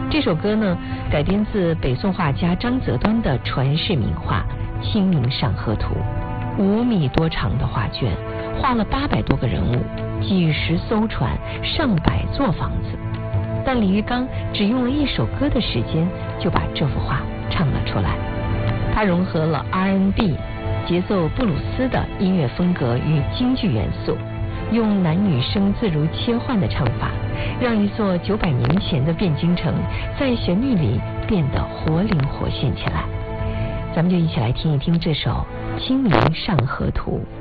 这首歌呢，改编自北宋画家张择端的传世名画《清明上河图》，5米多长的画卷，画了800多个人物，几十艘船，上百座房子。但李玉刚只用了1首歌的时间，就把这幅画唱了出来。他融合了 R&B、节奏布鲁斯的音乐风格与京剧元素，用男女声自如切换的唱法，让一座900年前的汴京城在旋律里变得活灵活现起来。咱们就一起来听一听这首《清明上河图》。